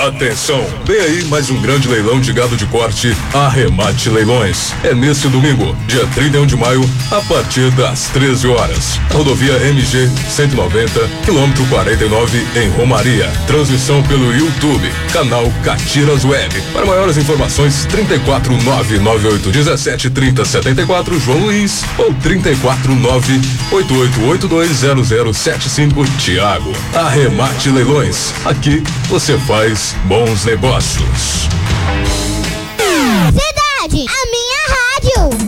Atenção, vem aí mais um grande leilão de gado de corte Arremate Leilões. É neste domingo, dia 31 de maio, a partir das 13 horas. Rodovia MG 190, quilômetro 49, em Romaria. Transmissão pelo YouTube, canal Catiras Web. Para maiores informações, 34998173074, João Luiz, ou 34988820075, Tiago. Arremate Leilões. Aqui você faz bons negócios. Cidade, a minha rádio.